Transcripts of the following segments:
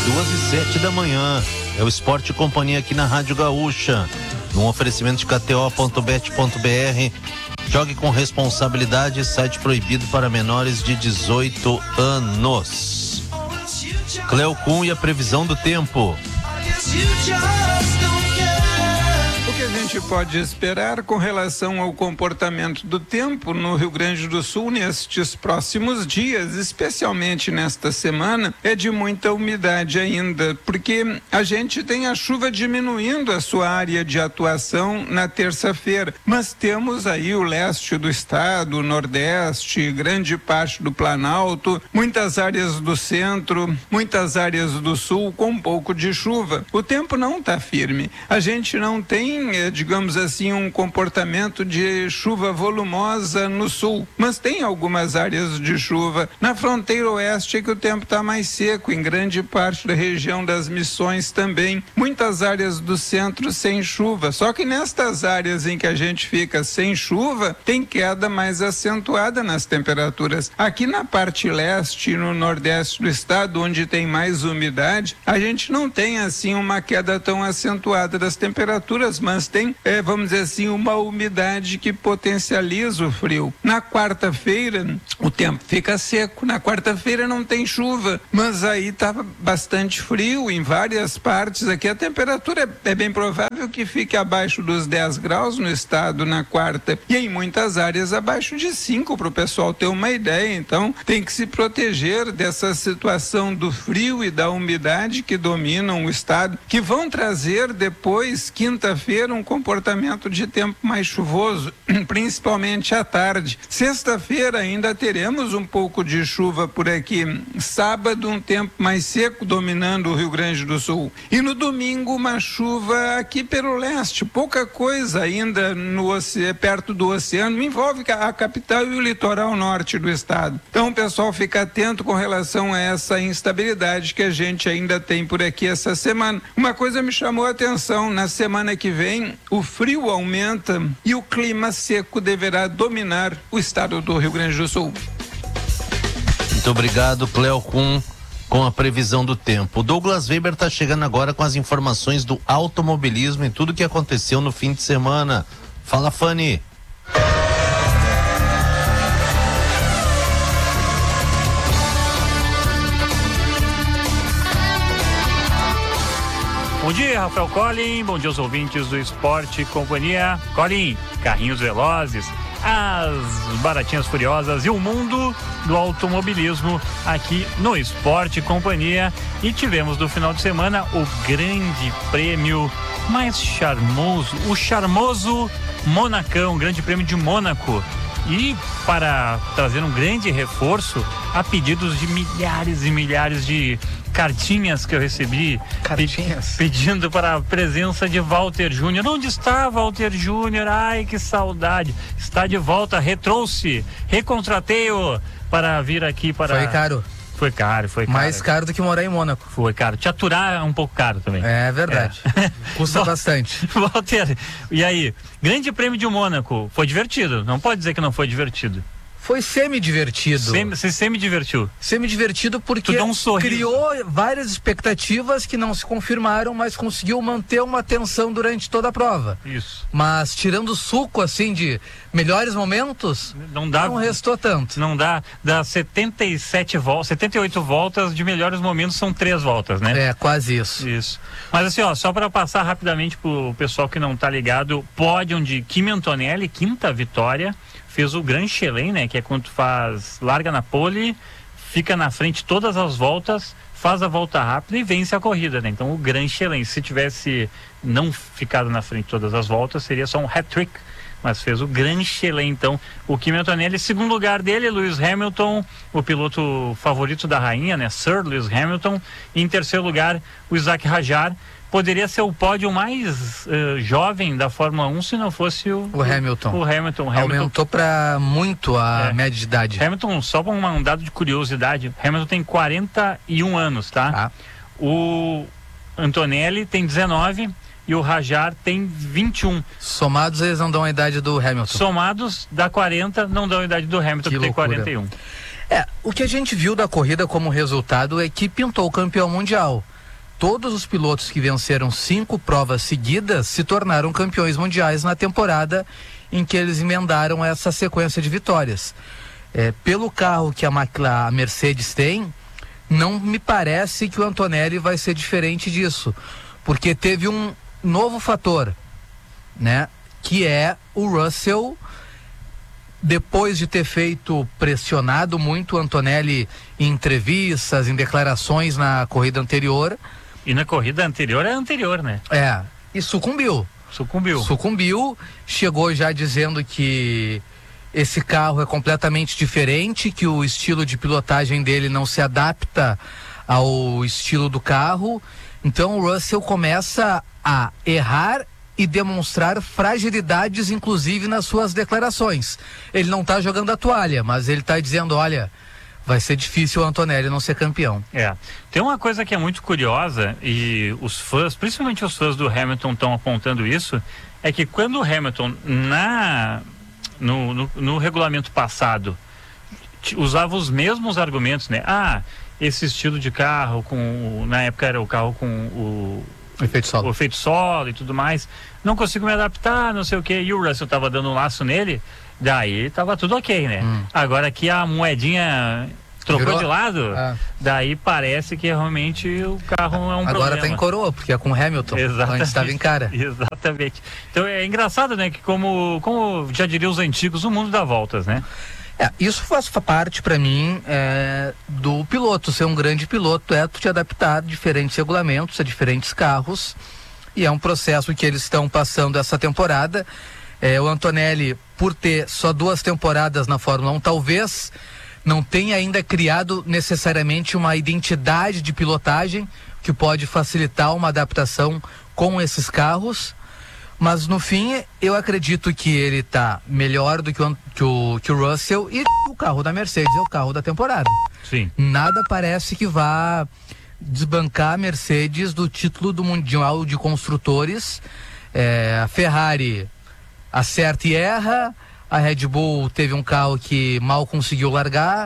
2h07 da manhã. É o Esporte e Companhia aqui na Rádio Gaúcha. Num oferecimento de KTO.bet.br. Jogue com responsabilidade. Site proibido para menores de 18 anos. Cleo Kuhn e a previsão do tempo. O que a gente pode esperar com relação ao comportamento do tempo no Rio Grande do Sul nestes próximos dias, especialmente nesta semana, é de muita umidade ainda, porque a gente tem a chuva diminuindo a sua área de atuação na terça-feira, mas temos aí o leste do estado, o nordeste, grande parte do Planalto, muitas áreas do centro, muitas áreas do sul com um pouco de chuva. O tempo não está firme, a gente não tem, digamos assim, um comportamento de chuva volumosa no sul, mas tem algumas áreas de chuva. Na fronteira oeste é que o tempo está mais seco, em grande parte da região das Missões também. Muitas áreas do centro sem chuva, só que nestas áreas em que a gente fica sem chuva, tem queda mais acentuada nas temperaturas. Aqui na parte leste e no nordeste do estado, onde tem mais umidade, a gente não tem assim uma queda tão acentuada das temperaturas, mas tem, vamos dizer assim, uma umidade que potencializa o frio. Na quarta-feira, o tempo fica seco. Na quarta-feira não tem chuva, mas aí estava bastante frio em várias partes. Aqui a temperatura é bem provável que fique abaixo dos 10 graus no estado na quarta e em muitas áreas abaixo de 5, para o pessoal ter uma ideia. Então tem que se proteger dessa situação do frio e da umidade que dominam o estado, que vão trazer depois, quinta-feira, um comportamento de tempo mais chuvoso, principalmente à tarde. Sexta-feira ainda teremos um pouco de chuva por aqui. Sábado, um tempo mais seco dominando o Rio Grande do Sul. E no domingo, uma chuva aqui pelo leste. Pouca coisa ainda perto do oceano. Envolve a capital e o litoral norte do estado. Então, o pessoal fica atento com relação a essa instabilidade que a gente ainda tem por aqui essa semana. Uma coisa me chamou a atenção. Na semana que vem, o frio aumenta e o clima seco deverá dominar o estado do Rio Grande do Sul. Muito obrigado, Cleo Kuhn, com a previsão do tempo. O Douglas Weber está chegando agora com as informações do automobilismo e tudo que aconteceu no fim de semana. Fala, Fanny. Bom dia, Rafael Collin, bom dia aos ouvintes do Esporte e Companhia. Collin, carrinhos velozes, as baratinhas furiosas e o mundo do automobilismo aqui no Esporte e Companhia. E tivemos no final de semana o grande prêmio mais charmoso, o charmoso Monacão, grande prêmio de Mônaco. E para trazer um grande reforço, a pedidos de milhares e milhares de cartinhas que eu recebi, pedindo para a presença de Walter Júnior. Onde está Walter Júnior? Ai, que saudade. Está de volta, recontratei-o para vir aqui para... Foi caro. Foi caro. Mais caro do que morar em Mônaco. Foi caro. Te aturar é um pouco caro também. É verdade. Custa bastante. Walter, e aí? Grande prêmio de Mônaco. Foi divertido. Não pode dizer que não foi divertido. Foi semi-divertido. Você semi-divertiu. Semi-divertido porque criou várias expectativas que não se confirmaram, mas conseguiu manter uma tensão durante toda a prova. Isso. Mas tirando o suco, assim, de melhores momentos, não restou tanto. Não dá. Dá 78 voltas, de melhores momentos são 3 voltas, né? É, quase isso. Isso. Mas assim, ó, só para passar rapidamente pro pessoal que não tá ligado, pódio de Kimi Antonelli, 5ª vitória. Fez o Grand Chelem, né? Que é quando tu larga na pole, fica na frente todas as voltas, faz a volta rápida e vence a corrida, né? Então o Grand Chelem, se tivesse não ficado na frente todas as voltas, seria só um hat-trick, mas fez o Grand Chelem. Então o Kimi Antonelli, segundo lugar dele, Lewis Hamilton, o piloto favorito da rainha, né? Sir Lewis Hamilton. E em terceiro lugar, o Isaac Hadjar. Poderia ser o pódio mais jovem da Fórmula 1 se não fosse o Hamilton. Aumentou para muito a média de idade. Hamilton, só para um dado de curiosidade, Hamilton tem 41 anos, tá? O Antonelli tem 19 e o Hadjar tem 21. Somados, eles não dão a idade do Hamilton. Somados, dá 40, não dão a idade do Hamilton, que tem 41. O que a gente viu da corrida como resultado é que pintou o campeão mundial. todos os pilotos que venceram 5 provas seguidas se tornaram campeões mundiais na temporada em que eles emendaram essa sequência de vitórias. Pelo carro que a Mercedes tem, não me parece que o Antonelli vai ser diferente disso, porque teve um novo fator, né? Que é o Russell, depois de ter pressionado muito o Antonelli em entrevistas, em declarações na corrida anterior. E na corrida anterior é anterior, né? E sucumbiu. Chegou já dizendo que esse carro é completamente diferente, que o estilo de pilotagem dele não se adapta ao estilo do carro. Então o Russell começa a errar e demonstrar fragilidades, inclusive nas suas declarações. Ele não está jogando a toalha, mas ele está dizendo, olha, vai ser difícil o Antonelli não ser campeão. Tem uma coisa que é muito curiosa, e os fãs, principalmente os fãs do Hamilton, estão apontando isso, é que quando o Hamilton no regulamento passado usava os mesmos argumentos, né? Esse estilo de carro, na época era o carro com o efeito solo e tudo mais, não consigo me adaptar, não sei o que, e o Russell tava dando um laço nele, daí tava tudo ok, né? Agora aqui a moedinha trocou de lado, daí parece que realmente o carro é um problema. Agora tá em coroa, porque é com o Hamilton. Exatamente. Antes estava em cara. Exatamente. Então é engraçado, né, que como já diriam os antigos, o mundo dá voltas, né? Isso faz parte para mim do piloto, ser um grande piloto, tu te adaptar a diferentes regulamentos, a diferentes carros, e é um processo que eles estão passando essa temporada. O Antonelli, por ter só 2 temporadas na Fórmula 1, talvez não tenha ainda criado necessariamente uma identidade de pilotagem que pode facilitar uma adaptação com esses carros. Mas no fim, eu acredito que ele está melhor do que o Russell, e o carro da Mercedes é o carro da temporada. Sim. Nada parece que vá desbancar a Mercedes do título do Mundial de Construtores. A Ferrari acerta e erra, a Red Bull teve um carro que mal conseguiu largar,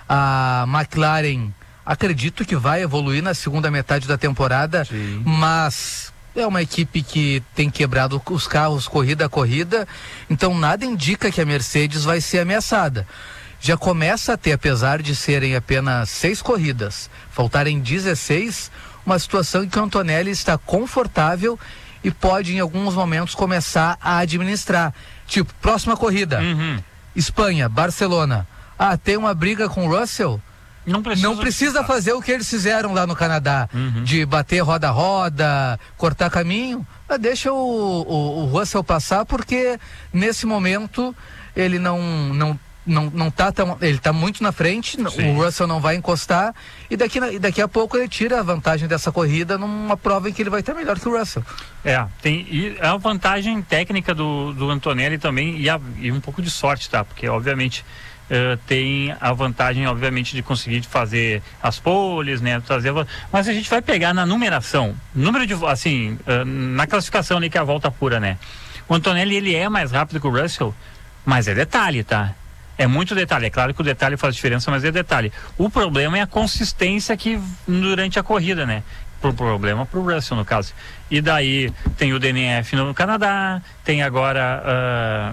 a McLaren acredito que vai evoluir na segunda metade da temporada. Sim. Mas é uma equipe que tem quebrado os carros corrida a corrida, então nada indica que a Mercedes vai ser ameaçada. Já começa a ter, apesar de serem apenas 6 corridas, faltarem 16, uma situação em que o Antonelli está confortável e pode em alguns momentos começar a administrar. Tipo, próxima corrida, Espanha, Barcelona. Tem uma briga com o Russell? Não precisa fazer o que eles fizeram lá no Canadá, de bater roda a roda, cortar caminho. Deixa o Russell passar, porque nesse momento ele não tá tão, ele tá muito na frente. Sim. O Russell não vai encostar, e daqui a pouco ele tira a vantagem dessa corrida numa prova em que ele vai estar melhor que o Russell. Tem a vantagem técnica do Antonelli também, e um pouco de sorte, tá? Porque obviamente tem a vantagem, obviamente, de conseguir fazer as poles, né? Mas a gente vai pegar na numeração, na classificação ali, que é a volta pura, né? O Antonelli, ele é mais rápido que o Russell, mas é detalhe, tá? É muito detalhe. É claro que o detalhe faz diferença, mas é detalhe. O problema é a consistência que durante a corrida, né? Problema pro Russell, no caso. E daí tem o DNF no Canadá, tem agora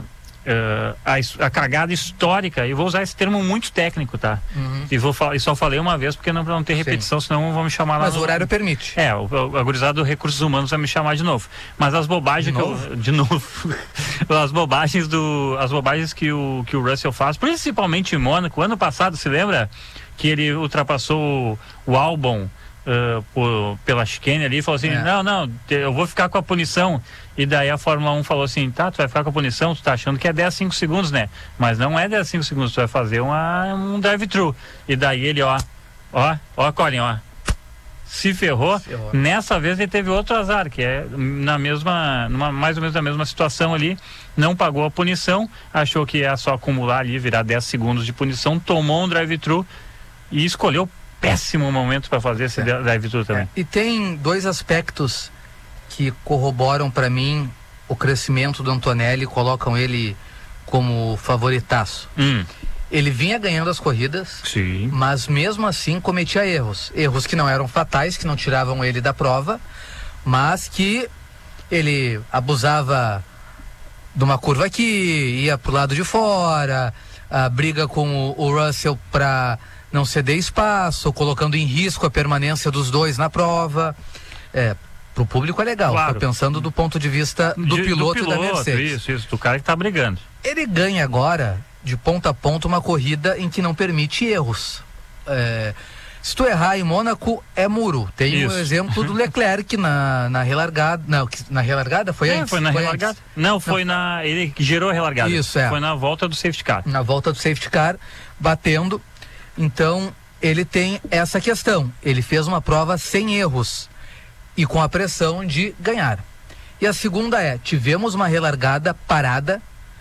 a cagada histórica, e vou usar esse termo muito técnico, tá? E só falei uma vez porque não ter repetição. Sim. Senão vão me chamar lá. Mas o horário permite. A gurizada do Recursos Humanos vai me chamar de novo. Mas as bobagens de novo. as bobagens que o Russell faz, principalmente em Mônaco, ano passado, se lembra? Que ele ultrapassou o Albon pela chicane ali, e falou assim, não, eu vou ficar com a punição. E daí a Fórmula 1 falou assim, tu vai ficar com a punição, tu tá achando que é 10-5 segundos, né? Mas não é 10-5 segundos, tu vai fazer um drive-thru. E daí ele, Colin, se ferrou. Nessa vez ele teve outro azar, que é mais ou menos na mesma situação ali, não pagou a punição, achou que ia só acumular ali, virar 10 segundos de punição, tomou um drive-thru e escolheu péssimo momento para fazer esse drive-thru também. E tem 2 aspectos que corroboram para mim o crescimento do Antonelli, colocam ele como favoritaço. Ele vinha ganhando as corridas, Sim. mas mesmo assim cometia erros. Erros que não eram fatais, que não tiravam ele da prova, mas que ele abusava de uma curva aqui, ia pro lado de fora, a briga com o Russell para não ceder espaço, colocando em risco a permanência dos dois na prova. Pro público é legal, Claro. tô pensando do ponto de vista do piloto e da Mercedes. Isso, do cara que tá brigando. Ele ganha agora, de ponta a ponta, uma corrida em que não permite erros. Se tu errar em Mônaco, é muro. Tem o exemplo do Leclerc na relargada. Não, na relargada foi antes? Foi na relargada? Antes. Não, foi na... Ele gerou a relargada. Isso, Foi na volta do safety car. Na volta do safety car, batendo. Então, ele tem essa questão. Ele fez uma prova sem erros e com a pressão de ganhar. E a segunda tivemos uma relargada parada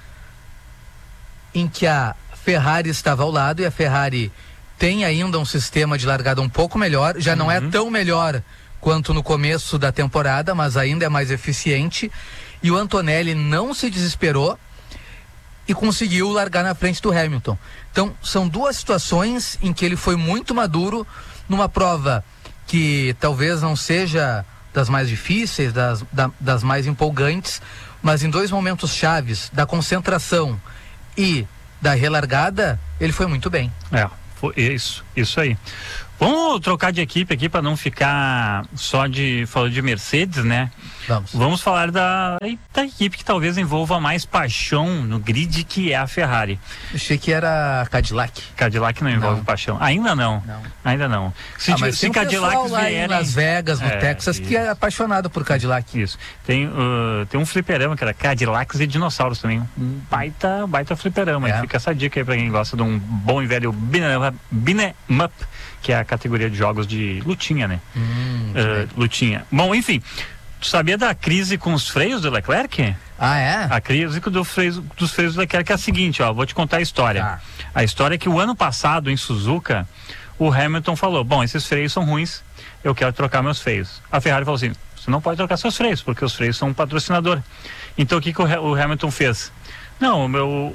em que a Ferrari estava ao lado e a Ferrari tem ainda um sistema de largada um pouco melhor, já não é tão melhor quanto no começo da temporada, mas ainda é mais eficiente, e o Antonelli não se desesperou e conseguiu largar na frente do Hamilton. Então, são duas situações em que ele foi muito maduro numa prova que talvez não seja das mais difíceis, das mais empolgantes, mas em dois momentos chaves, da concentração e da relargada, ele foi muito bem. Foi isso aí. Vamos trocar de equipe aqui para não ficar só falando de Mercedes, né? Vamos falar da equipe que talvez envolva mais paixão no grid, que é a Ferrari. Achei que era a Cadillac. Cadillac não envolve paixão. Ainda não. Ainda não. Mas tem Cadillac lá em Las Vegas, no Texas, que é apaixonado por Cadillac. Isso. Tem um fliperama que era Cadillacs e dinossauros também. Um baita fliperama. Fica essa dica aí pra quem gosta de um bom e velho beat'em up, que é a categoria de jogos de lutinha, né? Lutinha. Bom, enfim, tu sabia da crise com os freios do Leclerc? A crise dos freios do Leclerc é a seguinte, vou te contar a história. A história é que o ano passado, em Suzuka, o Hamilton falou, bom, esses freios são ruins, eu quero trocar meus freios. A Ferrari falou assim, você não pode trocar seus freios, porque os freios são um patrocinador. Então o que o Hamilton fez? Não,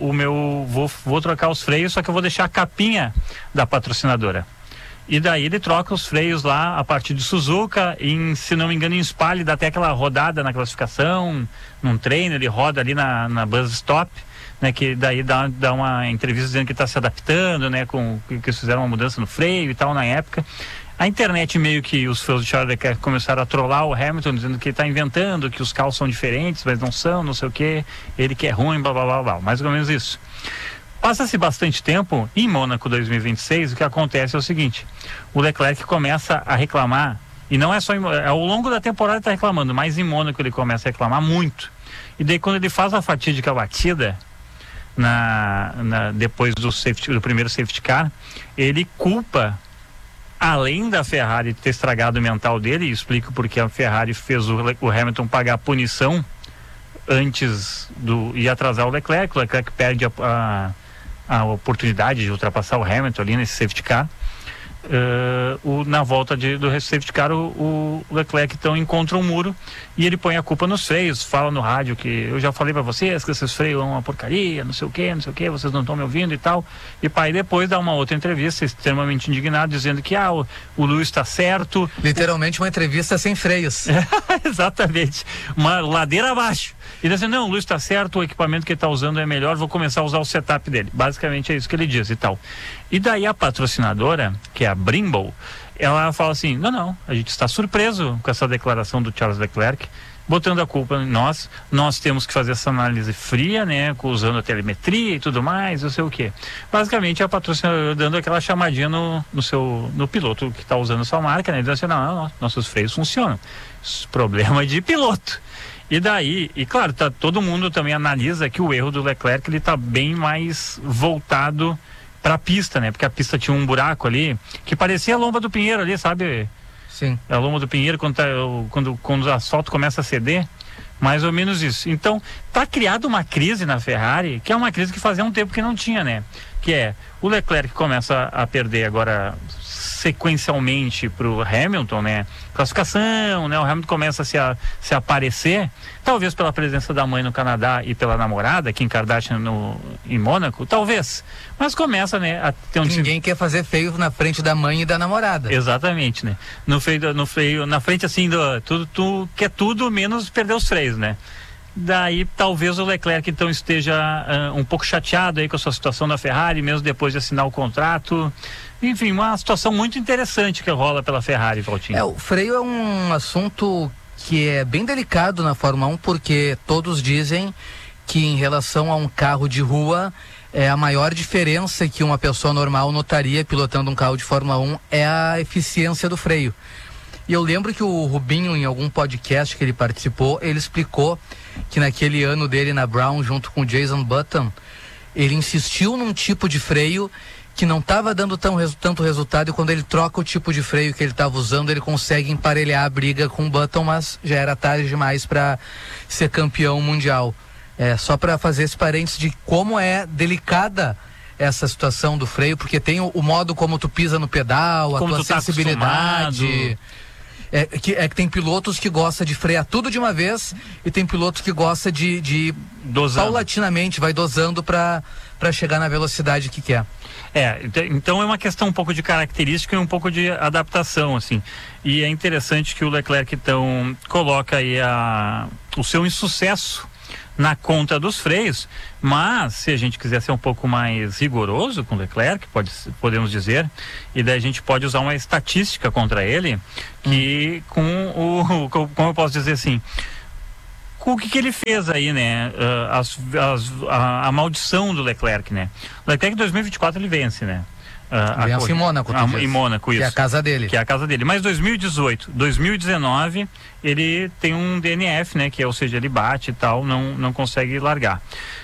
vou trocar os freios, só que eu vou deixar a capinha da patrocinadora. E daí ele troca os freios lá a partir de Suzuka, se não me engano em Spa, ele dá até aquela rodada na classificação, num treino, ele roda ali na bus stop, né, que daí dá uma entrevista dizendo que está se adaptando, né, com que eles fizeram uma mudança no freio e tal na época. A internet meio que os fãs do Charles Leclerc começaram a trollar o Hamilton, dizendo que ele está inventando, que os carros são diferentes, mas não são, não sei o que, ele que é ruim, blá blá blá blá, mais ou menos isso. Passa-se bastante tempo, em Mônaco 2026, o que acontece é o seguinte, o Leclerc começa a reclamar, e não é só ao longo da temporada ele está reclamando, mas em Mônaco ele começa a reclamar muito. E daí quando ele faz a fatídica batida, depois do primeiro safety car, ele culpa, além da Ferrari ter estragado o mental dele, e explico porque a Ferrari fez o Hamilton pagar a punição antes e atrasar o Leclerc perde a oportunidade de ultrapassar o Hamilton ali nesse safety car. Na volta do safety car, o Leclerc então encontra um muro e ele põe a culpa nos freios, fala no rádio que eu já falei para vocês que esses freios são uma porcaria, não sei o que, vocês não estão me ouvindo e tal. E pai depois dá uma outra entrevista extremamente indignado, dizendo que o Lewis está certo. Literalmente uma entrevista sem freios. Exatamente, uma ladeira abaixo. E diz assim, não, o Lewis está certo, o equipamento que ele está usando é melhor, vou começar a usar o setup dele. Basicamente é isso que ele diz e tal. E daí a patrocinadora, que é a Brembo, ela fala assim, não, a gente está surpreso com essa declaração do Charles Leclerc, botando a culpa em nós temos que fazer essa análise fria, né, usando a telemetria e tudo mais, não sei o quê. Basicamente a patrocinadora dando aquela chamadinha no piloto que está usando a sua marca, né, dizendo assim, não, nossos freios funcionam. Problema de piloto. E daí, claro, todo mundo também analisa que o erro do Leclerc, ele tá bem mais voltado para a pista, né? Porque a pista tinha um buraco ali, que parecia a lomba do Pinheiro ali, sabe? Sim. A lomba do Pinheiro, quando o asfalto começa a ceder, mais ou menos isso. Então, tá criada uma crise na Ferrari, que é uma crise que fazia um tempo que não tinha, né? Que é o Leclerc começa a perder agora sequencialmente para o Hamilton, né? Classificação, né? O Hamilton começa a se aparecer, talvez pela presença da mãe no Canadá e pela namorada, Kim Kardashian em Mônaco, talvez. Mas começa, né? A ter Ninguém quer fazer feio na frente da mãe e da namorada. Exatamente, né? No freio, na frente assim, tu quer tudo menos perder os freios, né? Daí talvez o Leclerc então esteja um pouco chateado aí com a sua situação na Ferrari, mesmo depois de assinar o contrato. Enfim, uma situação muito interessante que rola pela Ferrari, Valtinho. O freio é um assunto que é bem delicado na Fórmula 1, porque todos dizem que em relação a um carro de rua, a maior diferença que uma pessoa normal notaria pilotando um carro de Fórmula 1 é a eficiência do freio. E eu lembro que o Rubinho, em algum podcast que ele participou, ele explicou que naquele ano dele na Brown, junto com o Jason Button, ele insistiu num tipo de freio que não estava dando tanto resultado, e quando ele troca o tipo de freio que ele estava usando, ele consegue emparelhar a briga com o Button, mas já era tarde demais para ser campeão mundial. Só para fazer esse parênteses de como é delicada essa situação do freio, porque tem o modo como tu pisa no pedal, a tua sensibilidade. Que tem pilotos que gostam de frear tudo de uma vez, e tem pilotos que gostam de paulatinamente, vai dosando para chegar na velocidade que quer. Então é uma questão um pouco de característica e um pouco de adaptação, assim. E é interessante que o Leclerc então coloca aí o seu insucesso na conta dos freios, mas se a gente quiser ser um pouco mais rigoroso com o Leclerc, podemos dizer, e daí a gente pode usar uma estatística contra ele, que como eu posso dizer assim, o que ele fez aí, né? A maldição do Leclerc, né? O Leclerc em 2024 ele vence, né? Vence em Mônaco, em Mônaco, isso. Que é a casa dele. Que é a casa dele. Mas 2018, 2019, ele tem um DNF, né? Ou seja, ele bate e tal, não consegue largar.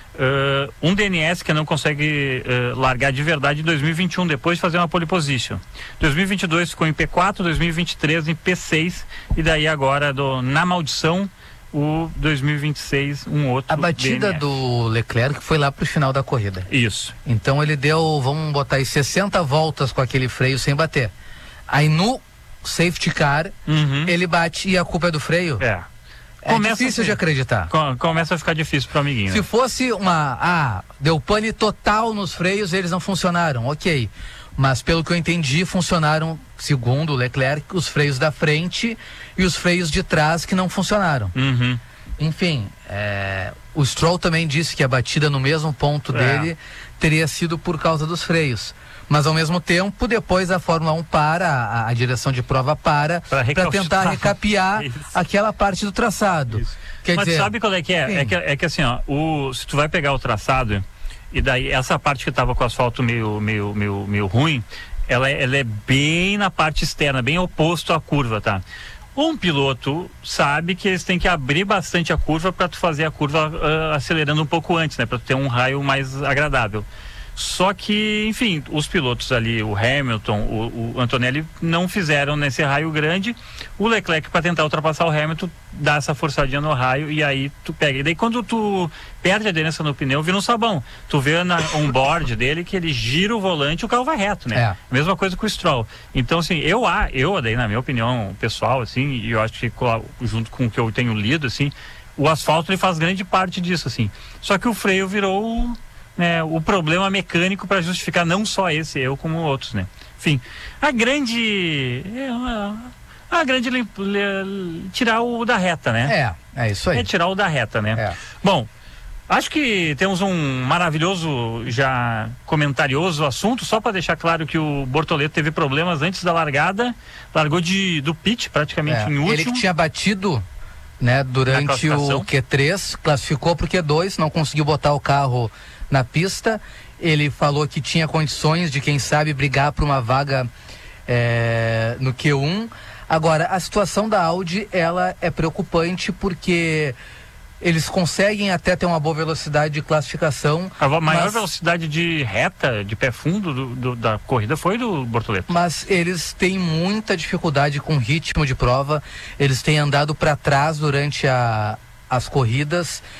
Um DNS que não consegue largar de verdade em 2021, depois de fazer uma pole position. 2022 ficou em P4, 2023 em P6, e daí agora, na maldição, o 2026, um outro A batida DNF. do Leclerc foi lá pro final da corrida. Isso. Então ele deu, vamos botar aí, 60 voltas com aquele freio sem bater. Aí no safety car, ele bate e a culpa é do freio? É difícil de acreditar. Começa a ficar difícil pro amiguinho. Se fosse deu pane total nos freios, eles não funcionaram, ok. Mas pelo que eu entendi, funcionaram, segundo o Leclerc, os freios da frente e os freios de trás que não funcionaram. Enfim, o Stroll também disse que a batida no mesmo ponto dele teria sido por causa dos freios. Mas ao mesmo tempo, depois a Fórmula 1 a direção de prova para tentar recapear aquela parte do traçado. Mas sabe qual é que é? É que assim, se tu vai pegar o traçado, e daí essa parte que estava com o asfalto meio ruim, ela é bem na parte externa, bem oposto à curva, tá? Um piloto sabe que eles têm que abrir bastante a curva para tu fazer a curva acelerando um pouco antes, né? Para tu ter um raio mais agradável. Só que, enfim, os pilotos ali, o Hamilton, o Antonelli, não fizeram nesse raio grande. O Leclerc, para tentar ultrapassar o Hamilton, dá essa forçadinha no raio e aí tu pega. E daí quando tu perde a aderência no pneu, vira um sabão. Tu vê na onboard dele que ele gira o volante e o carro vai reto, né? Mesma coisa com o Stroll. Então, assim, eu daí, na minha opinião pessoal, assim, e eu acho que junto com o que eu tenho lido, assim, o asfalto ele faz grande parte disso, assim. Só que o freio virou o problema mecânico para justificar não só esse erro como outros, né? Enfim, a grande tirar o da reta, né? É isso aí. É tirar o da reta, né? Bom, acho que temos um maravilhoso, já comentarioso assunto, só para deixar claro que o Bortoleto teve problemas antes da largada, largou do pit praticamente em último. Ele que tinha batido, né, durante o Q3, classificou para o Q2, não conseguiu botar o carro na pista. Ele falou que tinha condições de, quem sabe, brigar por uma vaga no Q1. Agora, a situação da Audi, ela é preocupante porque eles conseguem até ter uma boa velocidade de classificação. A maior velocidade de reta, de pé fundo da corrida foi do Bortoleto. Mas eles têm muita dificuldade com ritmo de prova. Eles têm andado para trás durante as corridas.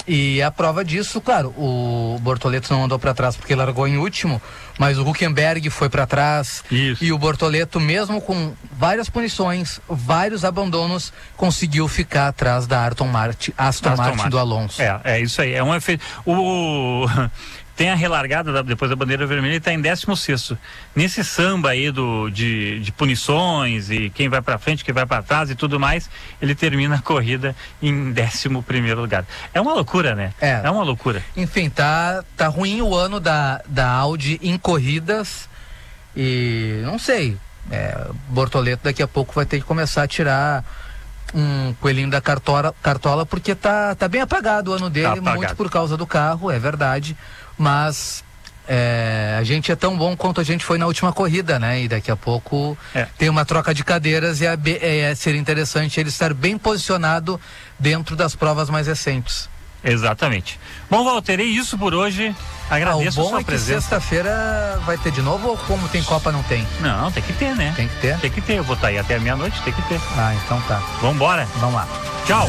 E a prova disso, claro, o Bortoleto não andou para trás porque largou em último, mas o Hülkenberg foi para trás. Isso. E o Bortoleto, mesmo com várias punições, vários abandonos, conseguiu ficar atrás da Aston Martin do Alonso. É isso aí. É um efeito. Tem a relargada depois da bandeira vermelha e está em 16º. Nesse samba aí de punições e quem vai para frente, quem vai para trás e tudo mais, ele termina a corrida em 11º lugar. É uma loucura, né? É uma loucura. Enfim, tá ruim o ano da Audi em corridas e não sei, Bortoleto daqui a pouco vai ter que começar a tirar um coelhinho da cartola porque tá bem apagado o ano dele, muito por causa do carro, é verdade. Mas a gente é tão bom quanto a gente foi na última corrida, né? E daqui a pouco tem uma troca de cadeiras e seria interessante ele estar bem posicionado dentro das provas mais recentes. Exatamente. Bom, Walter, é isso por hoje. Agradeço a sua presença. Sexta-feira vai ter de novo ou como tem Copa não tem? Não, tem que ter, né? Tem que ter? Tem que ter. Eu vou estar aí até a meia-noite, tem que ter. Então tá. Vambora? Vamos lá. Tchau.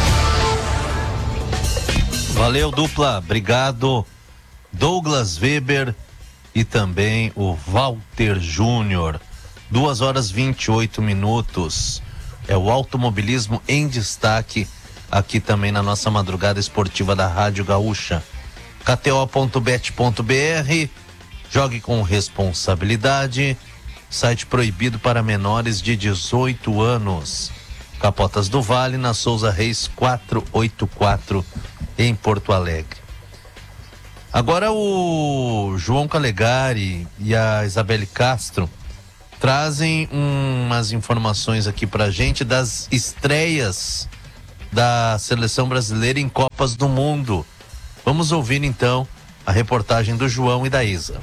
Valeu, dupla. Obrigado. Douglas Weber e também o Walter Júnior. 2h28. É o automobilismo em destaque aqui também na nossa madrugada esportiva da Rádio Gaúcha. KTO.bet.br. Jogue com responsabilidade. Site proibido para menores de 18 anos. Capotas do Vale, na Souza Reis 484, em Porto Alegre. Agora o João Calegari e a Isabelle Castro trazem umas informações aqui pra gente das estreias da seleção brasileira em Copas do Mundo. Vamos ouvir então a reportagem do João e da Isa.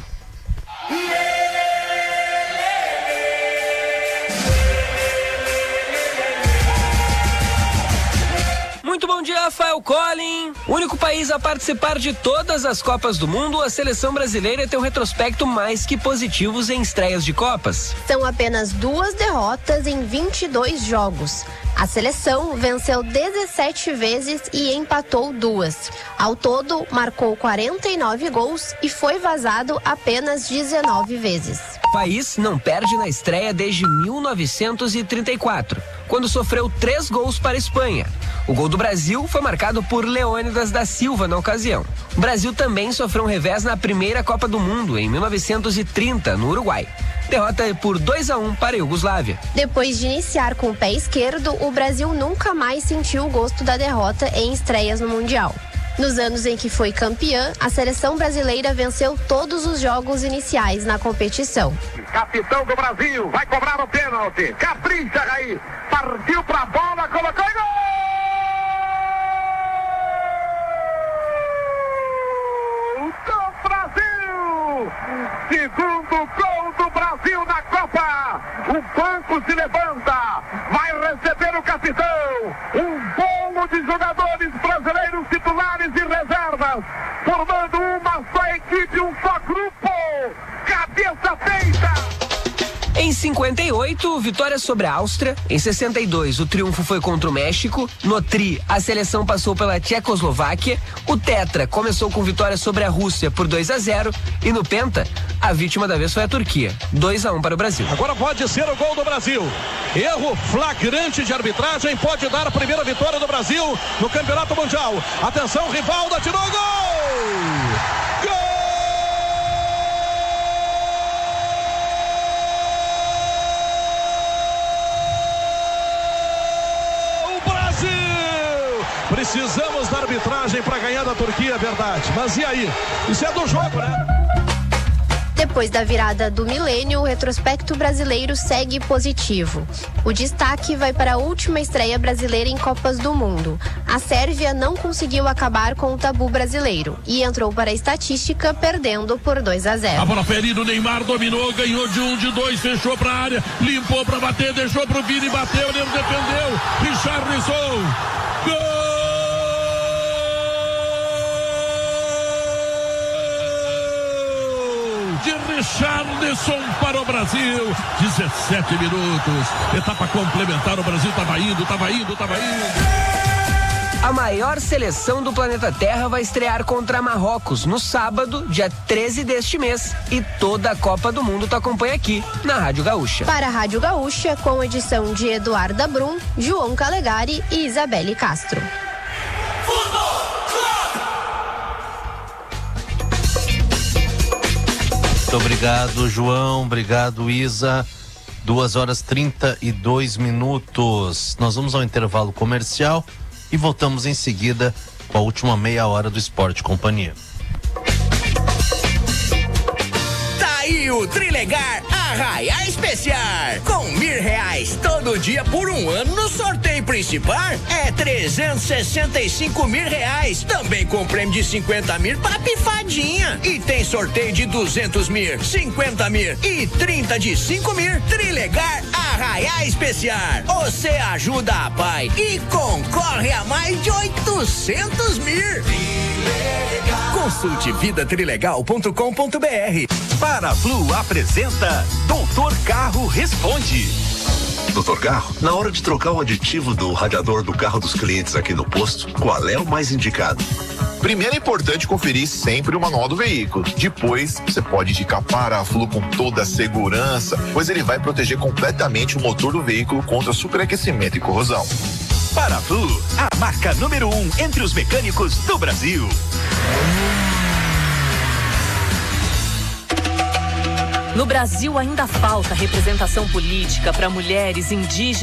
Muito bom dia, Rafael Collin. O único país a participar de todas as Copas do Mundo, a seleção brasileira tem um retrospecto mais que positivos em estreias de Copas. São apenas 2 derrotas em 22 jogos. A seleção venceu 17 vezes e empatou 2. Ao todo, marcou 49 gols e foi vazado apenas 19 vezes. O país não perde na estreia desde 1934, quando sofreu 3 gols para a Espanha. O gol do Brasil foi marcado por Leônidas da Silva na ocasião. O Brasil também sofreu um revés na primeira Copa do Mundo, em 1930, no Uruguai. Derrota por 2-1 para a Iugoslávia. Depois de iniciar com o pé esquerdo, o Brasil nunca mais sentiu o gosto da derrota em estreias no Mundial. Nos anos em que foi campeã, a seleção brasileira venceu todos os jogos iniciais na competição. Capitão do Brasil, vai cobrar o pênalti. Capricha, Raí. Partiu pra bola, colocou e gol! Do Brasil! Segundo gol do Brasil na Copa! O banco se levanta, vai receber o capitão. Um bolo de jogadores brasileiros titulares e reservas, formando uma só equipe, um só grupo. Cabeça feita! Em 58, vitória sobre a Áustria. Em 62, o triunfo foi contra o México. No tri, a seleção passou pela Tchecoslováquia. O tetra começou com vitória sobre a Rússia por 2-0. E no penta, a vítima da vez foi a Turquia. 2-1 para o Brasil. Agora pode ser o gol do Brasil. Erro flagrante de arbitragem pode dar a primeira vitória do Brasil no Campeonato Mundial. Atenção, Rivaldo atirou gol! Gol! Precisamos da arbitragem para ganhar da Turquia, é verdade. Mas e aí? Isso é do jogo, né? Depois da virada do milênio, o retrospecto brasileiro segue positivo. O destaque vai para a última estreia brasileira em Copas do Mundo. A Sérvia não conseguiu acabar com o tabu brasileiro e entrou para a estatística perdendo por 2-0. A bola ferida, o Neymar dominou, ganhou de 1, de 2, fechou para a área, limpou para bater, deixou para o Vini, bateu, ele defendeu. Richarlison, gol! De Richarlison para o Brasil, 17 minutos, etapa complementar, o Brasil estava indo. A maior seleção do planeta Terra vai estrear contra Marrocos no sábado, dia 13 deste mês. E toda a Copa do Mundo tu acompanha aqui, na Rádio Gaúcha. Para a Rádio Gaúcha, com edição de Eduarda Brum, João Calegari e Isabelle Castro. Muito obrigado, João. Obrigado, Isa. 2h32. Nós vamos ao intervalo comercial e voltamos em seguida com a última meia hora do Esporte Companhia. Tá aí o Trilegar Arraiá Especial. Com R$1.000 todo dia por um ano no sorteio principal. É R$365.000. Também com prêmio de 50 mil pra pifadinha. E tem sorteio de 200 mil, 50 mil e 30 de 5 mil. Trilegar Arraiá Especial. Você ajuda a pai e concorre a mais de 800 mil. Consulte vidatrilegal.com.br. Paraflu apresenta Doutor Carro Responde. Doutor Carro, na hora de trocar o aditivo do radiador do carro dos clientes aqui no posto, qual é o mais indicado? Primeiro é importante conferir sempre o manual do veículo. Depois, você pode indicar Paraflu com toda a segurança, pois ele vai proteger completamente o motor do veículo contra superaquecimento e corrosão. Paraflu, a marca número 1 entre os mecânicos do Brasil. No Brasil ainda falta representação política para mulheres indígenas